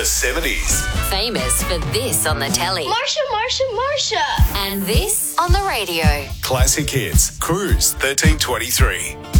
70s. Famous for this on the telly. Marsha. And this on the radio. Classic Hits. Cruise 1323.